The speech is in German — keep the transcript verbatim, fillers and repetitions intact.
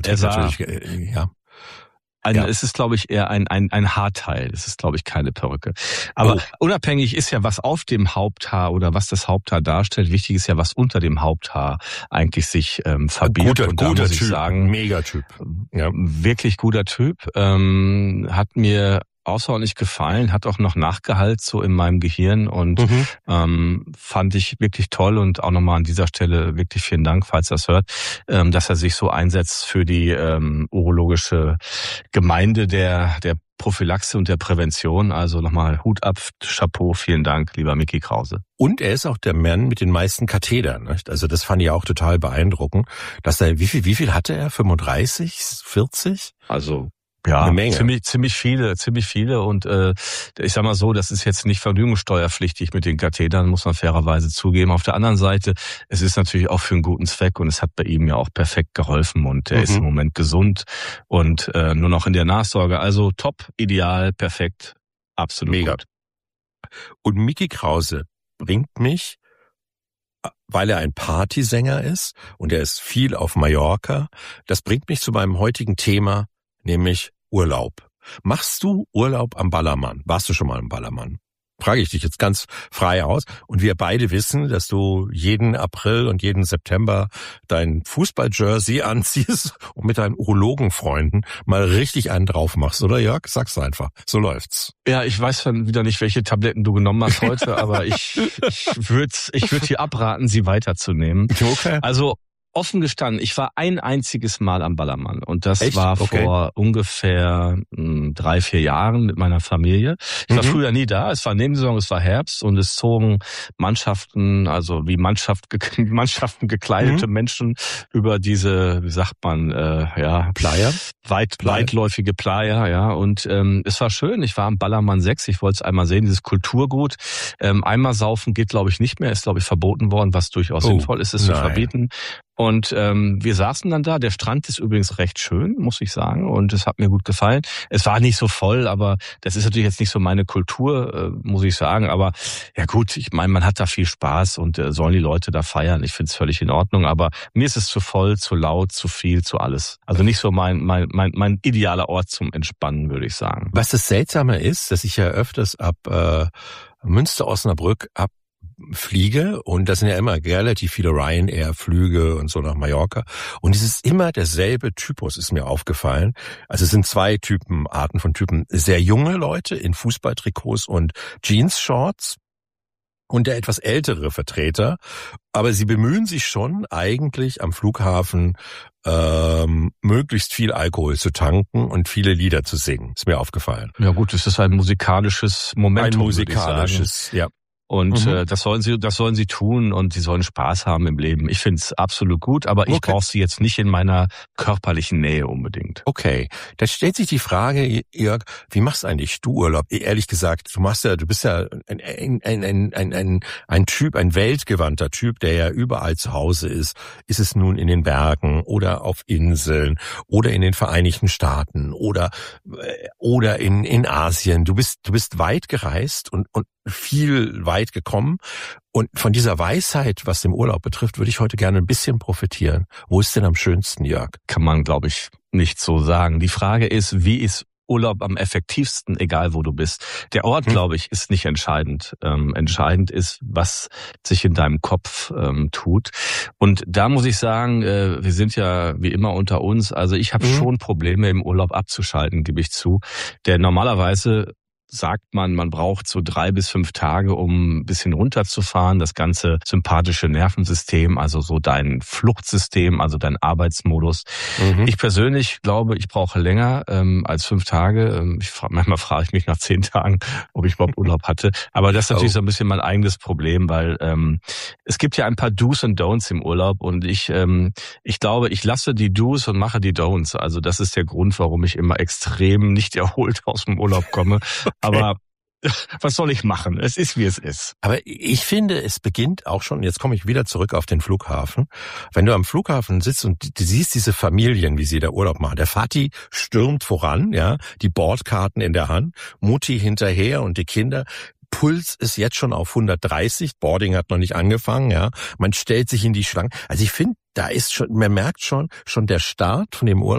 er sah, natürlich, äh, ja. Ein, ja. Es ist, glaube ich, eher ein, ein, ein Haarteil. Es ist, glaube ich, keine Perücke. Aber oh. unabhängig ist ja, was auf dem Haupthaar oder was das Haupthaar darstellt. Wichtig ist ja, was unter dem Haupthaar eigentlich sich ähm, verbirgt. Guter, und da guter muss ich Typ, sagen, Megatyp. Ja. Wirklich guter Typ. Ähm, hat mir außerordentlich gefallen, hat auch noch Nachgehalt so in meinem Gehirn und mhm. ähm, fand ich wirklich toll und auch nochmal an dieser Stelle wirklich vielen Dank, falls er das hört, ähm, dass er sich so einsetzt für die ähm, urologische Gemeinde der der Prophylaxe und der Prävention. Also nochmal Hut ab, Chapeau, vielen Dank, lieber Micky Krause. Und er ist auch der Mann mit den meisten Kathetern. Nicht? Also das fand ich auch total beeindruckend, dass er, wie viel, wie viel hatte er? fünfunddreißig, vierzig? Also ja, ziemlich, ziemlich viele, ziemlich viele und äh, ich sag mal so, das ist jetzt nicht vergnügungssteuerpflichtig mit den Kathetern, muss man fairerweise zugeben. Auf der anderen Seite, es ist natürlich auch für einen guten Zweck und es hat bei ihm ja auch perfekt geholfen und er mhm. ist im Moment gesund und äh, nur noch in der Nachsorge. Also top, ideal, perfekt, absolut mega. Gut. Und Micky Krause bringt mich, weil er ein Partysänger ist und er ist viel auf Mallorca, das bringt mich zu meinem heutigen Thema, nämlich Urlaub. Machst du Urlaub am Ballermann? Warst du schon mal am Ballermann? Frage ich dich jetzt ganz frei aus. Und wir beide wissen, dass du jeden April und jeden September dein Fußball-Jersey anziehst und mit deinen Urologenfreunden mal richtig einen drauf machst, oder Jörg? Sag's einfach. So läuft's. Ja, ich weiß dann wieder nicht, welche Tabletten du genommen hast heute, aber ich, ich würde ich würd dir abraten, sie weiterzunehmen. Okay. Also, offen gestanden, ich war ein einziges Mal am Ballermann und das Echt? war Okay. vor ungefähr mh, drei, vier Jahren mit meiner Familie. Ich war mhm. früher nie da, es war Nebensaison, es war Herbst und es zogen Mannschaften, also wie Mannschaft, Mannschaften gekleidete mhm. Menschen über diese, wie sagt man, äh, ja, Playa? Weit, Playa. weitläufige Playa, ja, und ähm, es war schön, ich war am Ballermann sechs, ich wollte es einmal sehen, dieses Kulturgut. Ähm, einmal saufen geht, glaube ich, nicht mehr, ist, glaube ich, verboten worden, was durchaus oh, sinnvoll ist, es zu verbieten. Und ähm, wir saßen dann da. Der Strand ist übrigens recht schön, muss ich sagen. Und es hat mir gut gefallen. Es war nicht so voll, aber das ist natürlich jetzt nicht so meine Kultur, äh, muss ich sagen. Aber ja gut, ich meine, man hat da viel Spaß und äh, sollen die Leute da feiern. Ich finde es völlig in Ordnung. Aber mir ist es zu voll, zu laut, zu viel, zu alles. Also nicht so mein mein mein, mein idealer Ort zum Entspannen, würde ich sagen. Was das Seltsame ist, dass ich ja öfters ab äh, Münster, Osnabrück ab fliege und das sind ja immer relativ viele Ryanair-Flüge und so nach Mallorca und es ist immer derselbe Typus, ist mir aufgefallen. Also es sind zwei Typen, Arten von Typen. Sehr junge Leute in Fußballtrikots und Jeans-Shorts und der etwas ältere Vertreter, aber sie bemühen sich schon eigentlich am Flughafen ähm, möglichst viel Alkohol zu tanken und viele Lieder zu singen. Ist mir aufgefallen. Ja gut, es ist ein musikalisches Momentum, ein musikalisches, ja. Und mhm. äh, das sollen sie, das sollen sie tun und sie sollen Spaß haben im Leben. Ich finde es absolut gut, aber ich okay. brauche sie jetzt nicht in meiner körperlichen Nähe unbedingt. Okay, da stellt sich die Frage, Jörg, wie machst eigentlich du Urlaub? Ehrlich gesagt, du machst ja, du bist ja ein ein ein ein ein, ein Typ, ein weltgewandter Typ, der ja überall zu Hause ist. Ist es nun in den Bergen oder auf Inseln oder in den Vereinigten Staaten oder oder in in Asien? Du bist du bist weit gereist und und viel weit gekommen. Und von dieser Weisheit, was den Urlaub betrifft, würde ich heute gerne ein bisschen profitieren. Wo ist denn am schönsten, Jörg? Kann man, glaube ich, nicht so sagen. Die Frage ist, wie ist Urlaub am effektivsten, egal wo du bist. Der Ort, hm. glaube ich, ist nicht entscheidend. Ähm, entscheidend ist, was sich in deinem Kopf ähm, tut. Und da muss ich sagen, äh, wir sind ja wie immer unter uns. Also ich habe hm. schon Probleme im Urlaub abzuschalten, gebe ich zu. Denn normalerweise sagt man, man braucht so drei bis fünf Tage, um ein bisschen runterzufahren, das ganze sympathische Nervensystem, also so dein Fluchtsystem, also dein Arbeitsmodus. Mhm. Ich persönlich glaube, ich brauche länger ähm, als fünf Tage. Ich frage, manchmal frage ich mich nach zehn Tagen, ob ich überhaupt Urlaub hatte. Aber das ist natürlich oh. so ein bisschen mein eigenes Problem, weil ähm, es gibt ja ein paar Do's und Don'ts im Urlaub und ich ähm, ich glaube, ich lasse die Do's und mache die Don'ts. Also das ist der Grund, warum ich immer extrem nicht erholt aus dem Urlaub komme. Aber was soll ich machen? Es ist, wie es ist. Aber ich finde, es beginnt auch schon, jetzt komme ich wieder zurück auf den Flughafen. Wenn du am Flughafen sitzt und du siehst diese Familien, wie sie da Urlaub machen. Der Vati stürmt voran, ja, die Bordkarten in der Hand, Mutti hinterher und die Kinder. Puls ist jetzt schon auf hundertdreißig, Boarding hat noch nicht angefangen, ja. Man stellt sich in die Schlange. Also ich finde, da ist schon, man merkt schon, schon der Start von dem Urlaub